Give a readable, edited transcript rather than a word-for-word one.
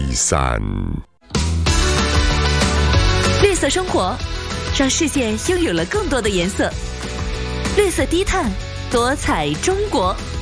3。 绿色生活，让世界拥有了更多的颜色。绿色低碳，多彩中国。